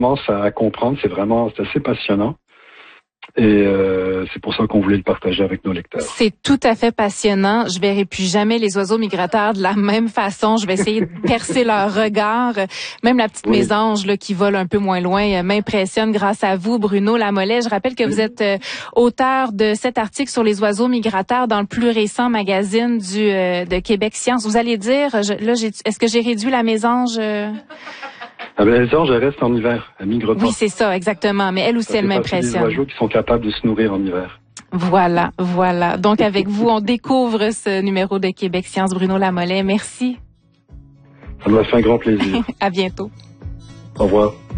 commence à comprendre. C'est assez passionnant. Et c'est pour ça qu'on voulait le partager avec nos lecteurs. C'est tout à fait passionnant. Je verrai plus jamais les oiseaux migrateurs de la même façon. Je vais essayer de percer leur regard. Même la petite mésange là, qui vole un peu moins loin m'impressionne grâce à vous, Bruno Lamollet. Je rappelle que vous êtes auteur de cet article sur les oiseaux migrateurs dans le plus récent magazine de Québec Science. Vous allez dire, est-ce que j'ai réduit la mésange? La mésange, elle reste en hiver. Elle migre pas. Oui, c'est ça, exactement. Mais elle aussi, elle m'impressionne. Des oiseaux qui sont capables de se nourrir en hiver. Voilà. Donc, avec vous, on découvre ce numéro de Québec Science. Bruno Lamollet, merci. Ça m'a fait un grand plaisir. À bientôt. Au revoir.